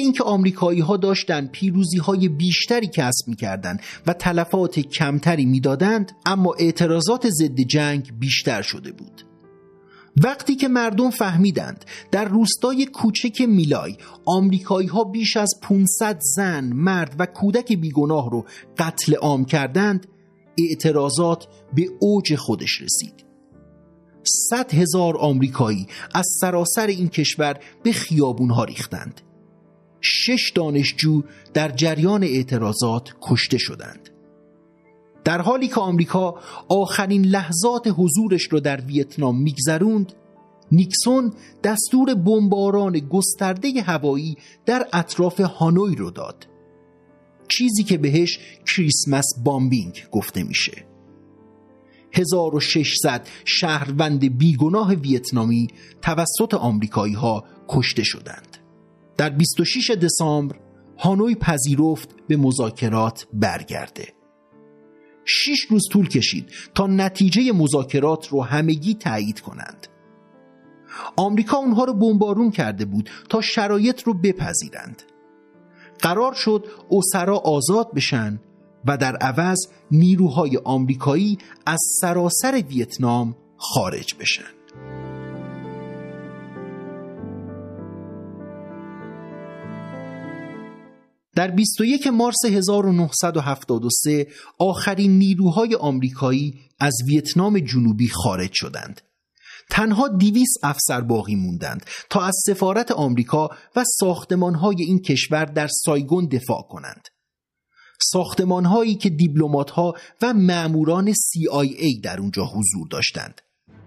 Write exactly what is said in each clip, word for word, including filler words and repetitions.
اینکه آمریکایی‌ها داشتن پیروزی‌های بیشتری کسب می‌کردند و تلفات کمتری می‌دادند، اما اعتراضات ضد جنگ بیشتر شده بود. وقتی که مردم فهمیدند در روستای کوچک میلای آمریکایی‌ها بیش از پانصد زن، مرد و کودک بیگناه رو قتل عام کردند، اعتراضات به اوج خودش رسید. صد هزار آمریکایی از سراسر این کشور به خیابون‌ها ریختند. شش دانشجو در جریان اعتراضات کشته شدند. در حالی که آمریکا آخرین لحظات حضورش رو در ویتنام میگذروند، نیکسون دستور بمباران گسترده هوایی در اطراف هانوی رو داد، چیزی که بهش کریسمس بامبینگ گفته میشه. هزار و ششصد شهروند بیگناه ویتنامی توسط آمریکایی ها کشته شدند. در بیست و شش دسامبر هانوی پذیرفت به مذاکرات برگرده. شش روز طول کشید تا نتیجه مذاکرات رو همگی تایید کنند. آمریکا اونها رو بمبارون کرده بود تا شرایط رو بپذیرند. قرار شد اسرا آزاد بشن و در عوض نیروهای آمریکایی از سراسر ویتنام خارج بشن. در بیست و یک مارس هزار و نهصد و هفتاد و سه آخرین نیروهای آمریکایی از ویتنام جنوبی خارج شدند. تنها دویست افسر باقی موندند تا از سفارت آمریکا و ساختمان‌های این کشور در سایگون دفاع کنند. ساختمان‌هایی که دیپلمات‌ها و ماموران سی آی ای در اونجا حضور داشتند.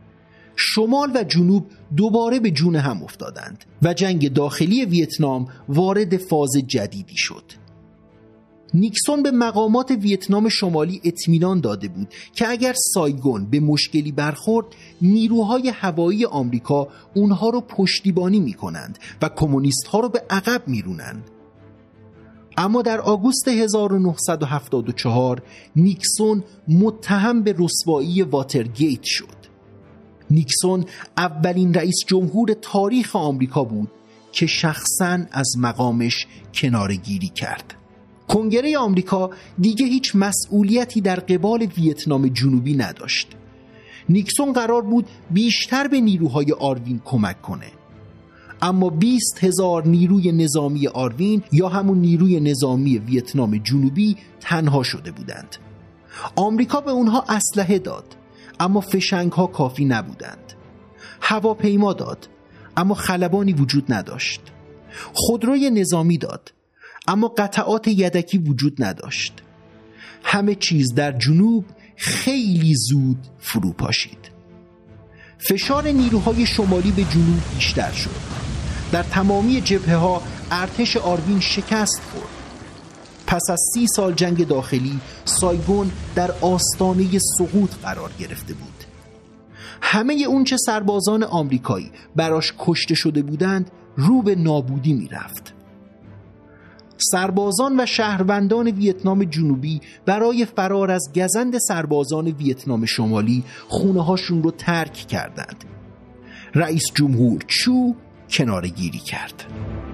شمال و جنوب دوباره به جون هم افتادند و جنگ داخلی ویتنام وارد فاز جدیدی شد. نیکسون به مقامات ویتنام شمالی اطمینان داده بود که اگر سایگون به مشکلی برخورد، نیروهای هوایی آمریکا اونها رو پشتیبانی می‌کنند و کمونیست‌ها رو به عقب می‌رونند. اما در آگوست هزار و نهصد و هفتاد و چهار نیکسون متهم به رسوایی واترگیت شد. نیکسون اولین رئیس جمهور تاریخ آمریکا بود که شخصاً از مقامش کناره‌گیری کرد. کنگره آمریکا دیگه هیچ مسئولیتی در قبال ویتنام جنوبی نداشت. نیکسون قرار بود بیشتر به نیروهای آروین کمک کنه، اما بیست هزار نیروی نظامی آروین یا همون نیروی نظامی ویتنام جنوبی تنها شده بودند. آمریکا به اونها اسلحه داد، اما فشنگ ها کافی نبودند. هواپیما داد، اما خلبانی وجود نداشت. خودروی نظامی داد، اما قطعات یدکی وجود نداشت. همه چیز در جنوب خیلی زود فرو پاشید. فشار نیروهای شمالی به جنوب بیشتر شد. در تمامی جبهه ها ارتش آروین شکست خورد. پس از سی سال جنگ داخلی، سایگون در آستانه سقوط قرار گرفته بود. همه اون چه سربازان آمریکایی براش کشته شده بودند رو به نابودی می رفت. سربازان و شهروندان ویتنام جنوبی برای فرار از گزند سربازان ویتنام شمالی خونه هاشون رو ترک کردند. رئیس جمهور چو کناره‌گیری کرد.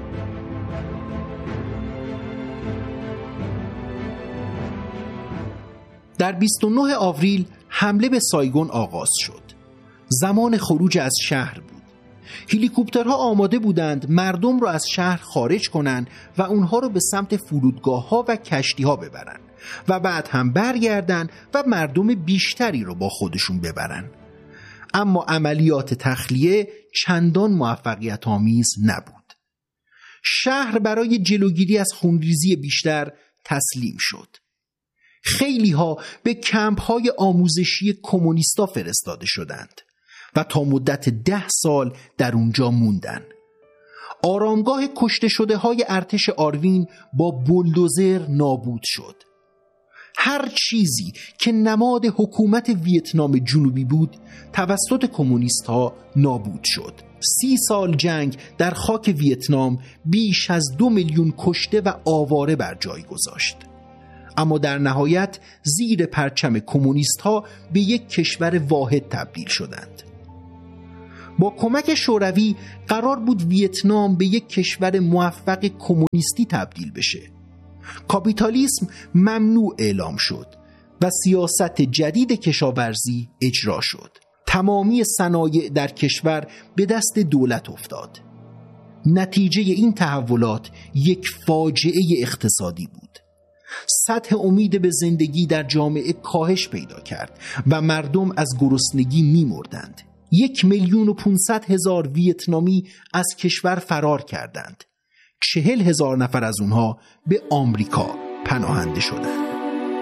در بیست و نه آوریل حمله به سایگون آغاز شد. زمان خروج از شهر بود. هلیکوپترها آماده بودند مردم رو از شهر خارج کنند و اونها رو به سمت فرودگاه‌ها و کشتی‌ها ببرن و بعد هم برگردن و مردم بیشتری رو با خودشون ببرن. اما عملیات تخلیه چندان موفقیت آمیز نبود. شهر برای جلوگیری از خونریزی بیشتر تسلیم شد. خیلی ها به کمپ های آموزشی کمونیستا فرستاده شدند و تا مدت ده سال در اونجا موندن. آرامگاه کشته شده های ارتش آروین با بولدوزر نابود شد. هر چیزی که نماد حکومت ویتنام جنوبی بود توسط کمونیست ها نابود شد. سی سال جنگ در خاک ویتنام بیش از دو میلیون کشته و آواره بر جای گذاشت. اما در نهایت زیر پرچم کمونیست ها به یک کشور واحد تبدیل شدند. با کمک شوروی قرار بود ویتنام به یک کشور موفق کمونیستی تبدیل بشه. کاپیتالیسم ممنوع اعلام شد و سیاست جدید کشاورزی اجرا شد. تمامی صنایع در کشور به دست دولت افتاد. نتیجه این تحولات یک فاجعه اقتصادی بود. سطح امید به زندگی در جامعه کاهش پیدا کرد و مردم از گرسنگی می مردند. یک میلیون و پونصد هزار ویتنامی از کشور فرار کردند. چهل هزار نفر از اونها به آمریکا پناهنده شدند.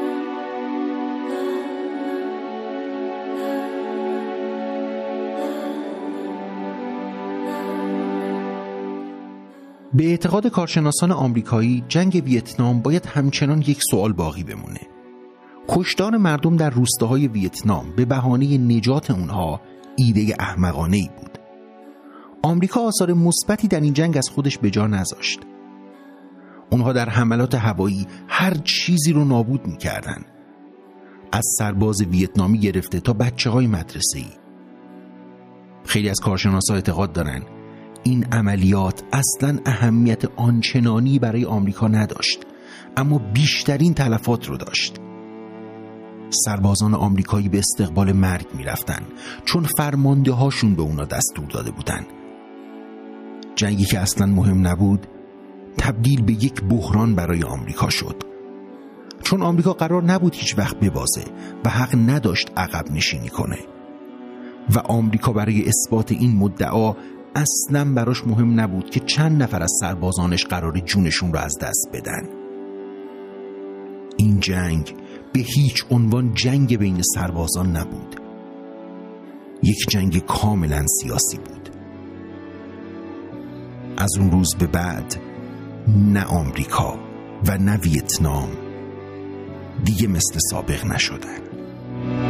به اعتقاد کارشناسان آمریکایی، جنگ ویتنام باید همچنان یک سوال باقی بمونه. کشتار مردم در روستاهای ویتنام به بهانه نجات اونها ایده احمقانه‌ای بود. آمریکا آثار مثبتی در این جنگ از خودش به جا نذاشت. اونها در حملات هوایی هر چیزی رو نابود می‌کردن. از سرباز ویتنامی گرفته تا بچه‌های مدرسه‌ای. خیلی از کارشناسا اعتقاد دارن این عملیات اصلاً اهمیت آنچنانی برای آمریکا نداشت، اما بیشترین تلفات رو داشت. سربازان آمریکایی به استقبال مرگ می رفتن چون فرمانده هاشون به اونا دستور داده بودن. جنگی که اصلاً مهم نبود تبدیل به یک بحران برای آمریکا شد، چون آمریکا قرار نبود هیچ وقت ببازه و حق نداشت عقب نشینی کنه و آمریکا برای اثبات این مدعا اصلاً براش مهم نبود که چند نفر از سربازانش قرار جونشون رو از دست بدن. این جنگ به هیچ عنوان جنگ بین سربازان نبود، یک جنگ کاملاً سیاسی بود. از اون روز به بعد نه آمریکا و نه ویتنام دیگه مثل سابق نشدن.